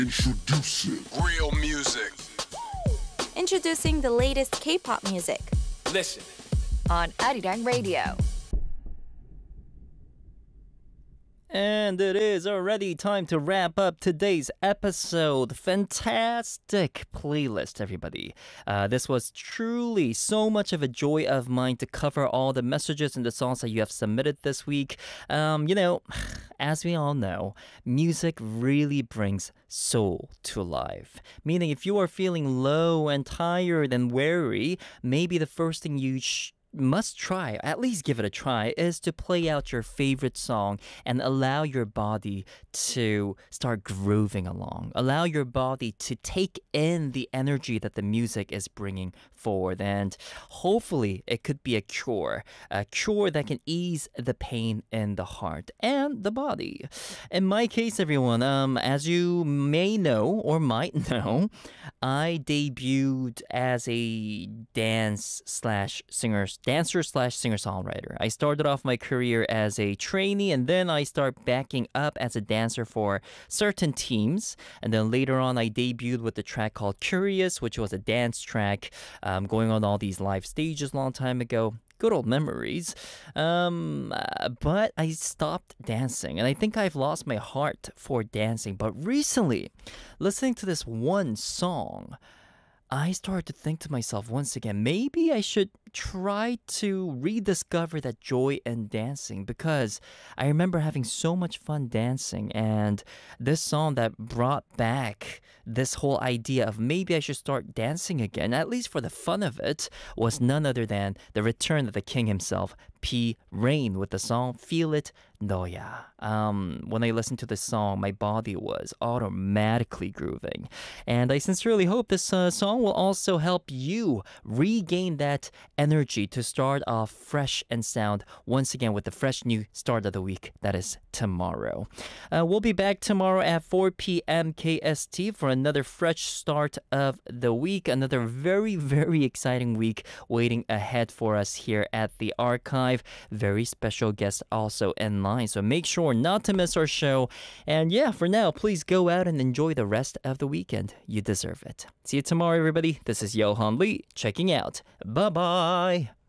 Introducing real music. Introducing the latest K-pop music. Listen. On Arirang Radio. And it is already time to wrap up today's episode. Fantastic playlist, everybody. This was truly so much of a joy of mine to cover all the messages and the songs that you have submitted this week. As we all know, music really brings soul to life. Meaning if you are feeling low and tired and weary, maybe the first thing you must try, at least give it a try, is to play out your favorite song and allow your body to start grooving along. Allow your body to take in the energy that the music is bringing forward. And hopefully it could be a cure that can ease the pain in the heart and the body. In my case, everyone, as you may know or might know, I debuted as a dancer/singer-songwriter. I started off my career as a trainee, and then I start backing up as a dancer for certain teams. And then later on, I debuted with the track called Curious, which was a dance track, going on all these live stages a long time ago. Good old memories. But I stopped dancing, and I think I've lost my heart for dancing. But recently, listening to this one song, I started to think to myself once again, maybe I should try to rediscover that joy in dancing, because I remember having so much fun dancing, and this song that brought back this whole idea of maybe I should start dancing again, at least for the fun of it, was none other than the return of the king himself, P. Rain, with the song Feel It, Noya. When I listened to this song, my body was automatically grooving. And I sincerely hope this song will also help you regain that energy to start off fresh and sound once again with the fresh new start of the week that is tomorrow. We'll be back tomorrow at 4 p.m. KST for another fresh start of the week. Another very, very exciting week waiting ahead for us here at the archive. Very special guests also in line, so make sure not to miss our show. And yeah, for now, please go out and enjoy the rest of the weekend. You deserve it. See you tomorrow, everybody. This is Johan Lee checking out. Bye-bye.